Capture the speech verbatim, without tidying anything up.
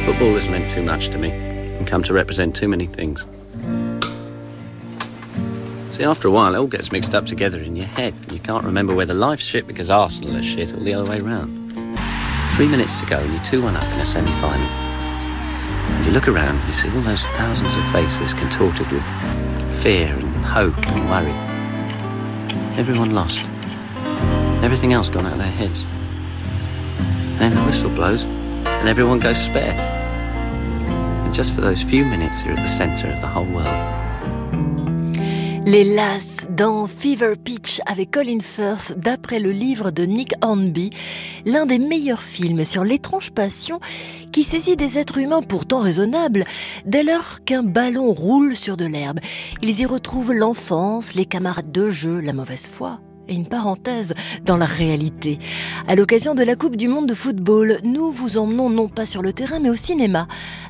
Football has meant too much to me and come to represent too many things. See, after a while, it all gets mixed up together in your head. You can't remember whether life's shit because Arsenal is shit or the other way round. Three minutes to go and you're two one up in a semi-final. And you look around and you see all those thousands of faces contorted with fear and hope and worry. Everyone lost. Everything else gone out of their heads. Then the whistle blows and everyone goes spare. And just for those few minutes, you're at the centre of the whole world. Les Lass dans Fever Pitch avec Colin Firth, d'après le livre de Nick Hornby, l'un des meilleurs films sur l'étrange passion qui saisit des êtres humains pourtant raisonnables dès lors qu'un ballon roule sur de l'herbe. Ils y retrouvent l'enfance, les camarades de jeu, la mauvaise foi. Et une parenthèse dans la réalité. À l'occasion de la Coupe du Monde de football, nous vous emmenons non pas sur le terrain mais au cinéma